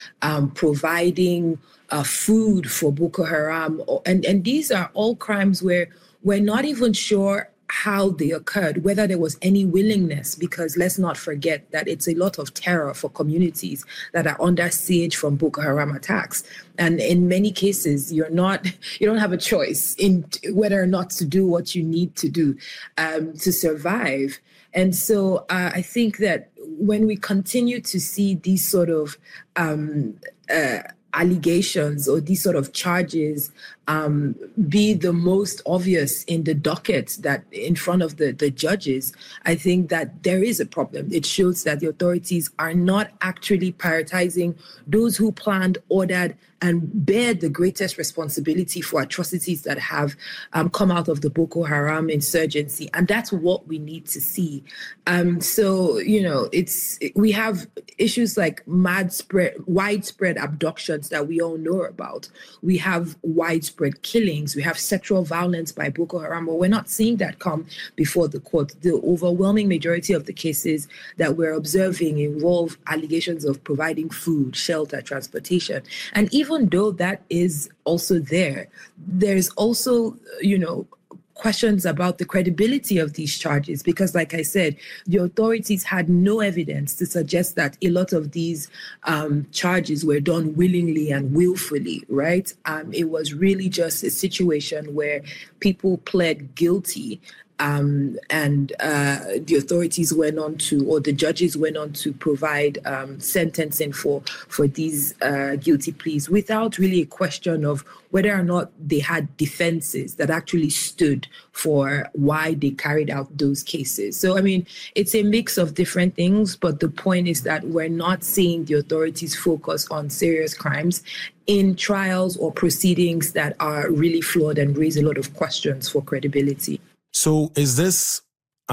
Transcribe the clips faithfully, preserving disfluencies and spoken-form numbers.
um, providing uh, food for Boko Haram. And, and these are all crimes where we're not even sure how they occurred, whether there was any willingness, because let's not forget that it's a lot of terror for communities that are under siege from Boko Haram attacks. And in many cases, you're not, you don't have a choice in whether or not to do what you need to do um, to survive. And so uh, I think that when we continue to see these sort of um, uh, allegations or these sort of charges um, be the most obvious in the docket that in front of the, the judges, I think that there is a problem. It shows that the authorities are not actually prioritizing those who planned, ordered, and bear the greatest responsibility for atrocities that have um, come out of the Boko Haram insurgency. And that's what we need to see. Um, so, you know, it's we have issues like widespread, widespread abductions that we all know about. We have widespread killings. We have sexual violence by Boko Haram. But we're not seeing that come before the court. The overwhelming majority of the cases that we're observing involve allegations of providing food, shelter, transportation. And even Even though that is also there, there's also, you know, questions about the credibility of these charges, because like I said, the authorities had no evidence to suggest that a lot of these um, charges were done willingly and willfully, right? Um, it was really just a situation where people pled guilty. Um, and uh, the authorities went on to, or the judges went on to provide um, sentencing for for these uh, guilty pleas without really a question of whether or not they had defenses that actually stood for why they carried out those cases. So, I mean, it's a mix of different things, but the point is that we're not seeing the authorities focus on serious crimes in trials or proceedings that are really flawed and raise a lot of questions for credibility. So is this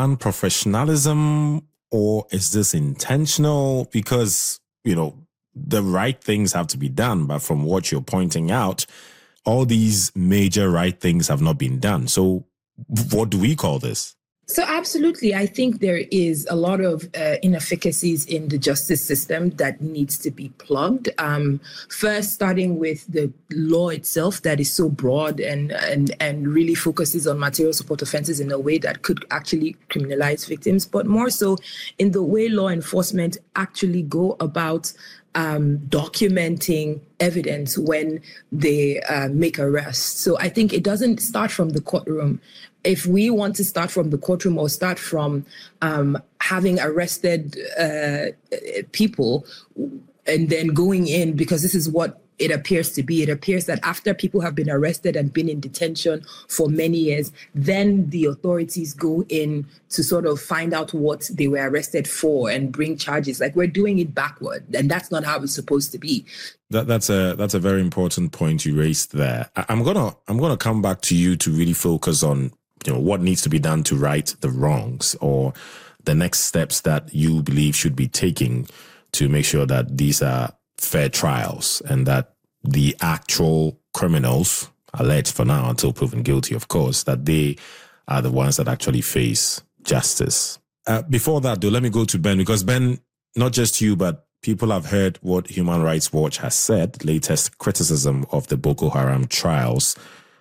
unprofessionalism or is this intentional? Because, you know, the right things have to be done. But from what you're pointing out, all these major right things have not been done. So what do we call this? So absolutely, I think there is a lot of uh, inefficacies in the justice system that needs to be plugged. Um, first, starting with the law itself that is so broad and, and, and really focuses on material support offenses in a way that could actually criminalize victims, but more so in the way law enforcement actually go about Um, documenting evidence when they uh, make arrests. So I think it doesn't start from the courtroom. If we want to start from the courtroom or start from um, having arrested uh, people and then going in, because this is what it appears to be. It appears that after people have been arrested and been in detention for many years, then the authorities go in to sort of find out what they were arrested for and bring charges. Like, we're doing it backward, and that's not how it's supposed to be. That, that's a that's a very important point you raised there. I, I'm gonna I'm gonna come back to you to really focus on, you know, what needs to be done to right the wrongs, or the next steps that you believe should be taking to make sure that these are fair trials and that the actual criminals, alleged for now until proven guilty, of course, that they are the ones that actually face justice. Uh, before that, though, let me go to Ben, because Ben, not just you, but people have heard what Human Rights Watch has said, latest criticism of the Boko Haram trials.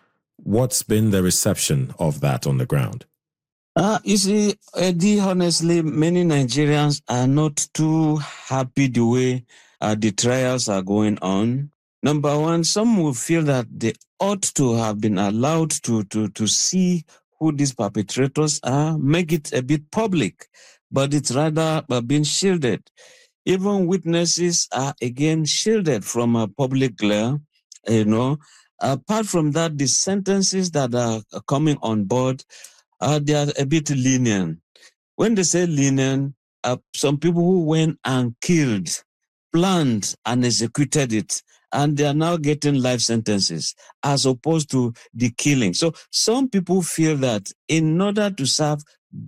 What's been the reception of that on the ground? Uh, you see, Eddie, honestly, many Nigerians are not too happy the way uh, the trials are going on. Number one, some will feel that they ought to have been allowed to, to, to see who these perpetrators are, make it a bit public, but it's rather uh, being shielded. Even witnesses are again shielded from a public glare, you know. Apart from that, the sentences that are coming on board, Uh, they are a bit lenient. When they say lenient, uh, some people who went and killed, planned and executed it, and they are now getting life sentences as opposed to the killing. So some people feel that in order to serve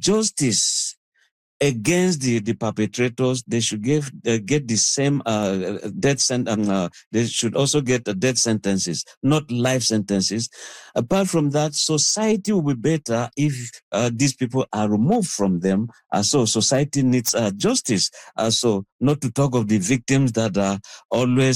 justice against the, the perpetrators, they should give, uh, get the same uh, death sentence. Uh, they should also get the death sentences, not life sentences. Apart from that, society will be better if uh, these people are removed from them. Uh, so society needs uh, justice. Uh, so not to talk of the victims that are always